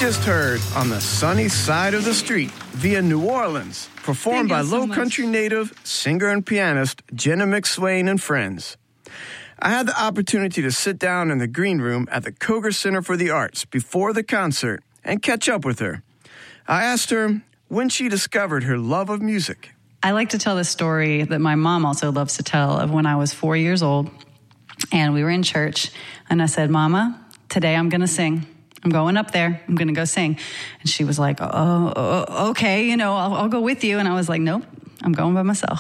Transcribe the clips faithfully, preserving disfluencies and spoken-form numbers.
just heard On the Sunny Side of the Street via New Orleans, performed by so Low much. Country native, singer and pianist Jenna McSwain and friends. I had the opportunity to sit down in the green room at the Koger Center for the Arts before the concert and catch up with her. I asked her when she discovered her love of music. I like to tell the story that my mom also loves to tell of when I was four years old and we were in church and I said, Mama, today I'm going to sing. I'm going up there. I'm going to go sing. And she was like, oh, oh okay, you know, I'll, I'll go with you. And I was like, nope, I'm going by myself.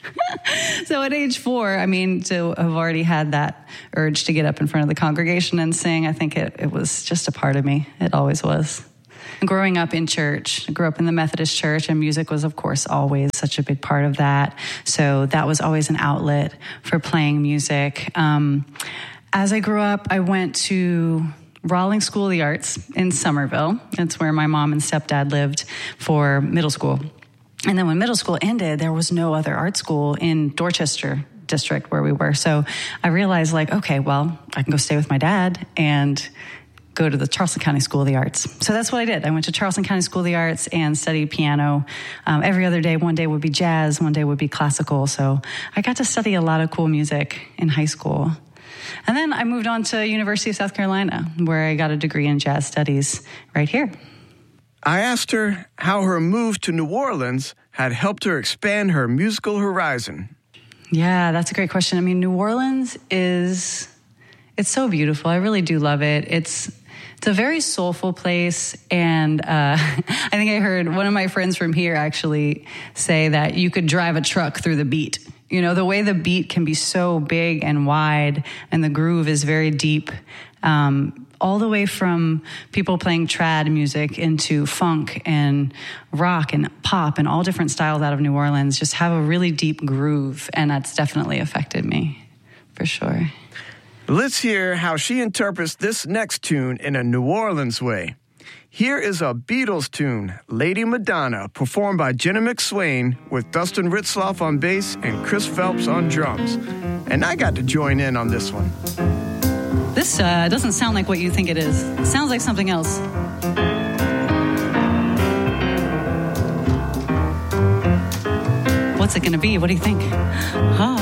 So at age four, I mean, to have already had that urge to get up in front of the congregation and sing, I think it, it was just a part of me. It always was. Growing up in church, I grew up in the Methodist church, and music was, of course, always such a big part of that. So that was always an outlet for playing music. Um, as I grew up, I went to Rawlings School of the Arts in Somerville. That's where my mom and stepdad lived for middle school. And then when middle school ended, there was no other art school in Dorchester district where we were. So I realized, like, okay, well, I can go stay with my dad and go to the Charleston County School of the Arts. So that's what I did. I went to Charleston County School of the Arts and studied piano. Um, every other day, one day would be jazz, one day would be classical. So I got to study a lot of cool music in high school. And then I moved on to University of South Carolina, where I got a degree in jazz studies right here. I asked her how her move to New Orleans had helped her expand her musical horizon. Yeah, that's a great question. I mean, New Orleans is, it's so beautiful. I really do love it. It's It's a very soulful place, and uh, I think I heard one of my friends from here actually say that you could drive a truck through the beat. You know, the way the beat can be so big and wide, and the groove is very deep, um, all the way from people playing trad music into funk and rock and pop and all different styles out of New Orleans just have a really deep groove, and that's definitely affected me, for sure. Let's hear how she interprets this next tune in a New Orleans way. Here is a Beatles tune, Lady Madonna, performed by Jenna McSwain with Dustin Ritzloff on bass and Chris Phelps on drums. And I got to join in on this one. This uh, doesn't sound like what you think it is. It sounds like something else. What's it going to be? What do you think? Oh.